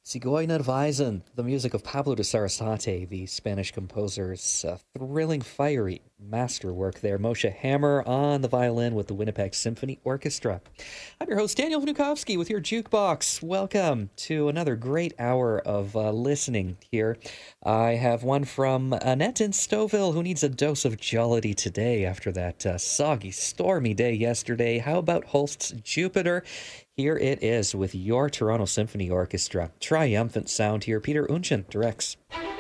Sigüenza Weisen, the music of Pablo de Sarasate, the Spanish composer's thrilling, fiery masterwork there. Moshe Hammer on the violin with the Winnipeg Symphony Orchestra. I'm your host, Daniel Vnukovsky, with your Jukebox. Welcome to another great hour of listening here. I have one from Annette in Stouffville, who needs a dose of jollity today after that soggy, stormy day yesterday. How about Holst's Jupiter? Here it is with your Toronto Symphony Orchestra. Triumphant sound here. Peter Unchen directs.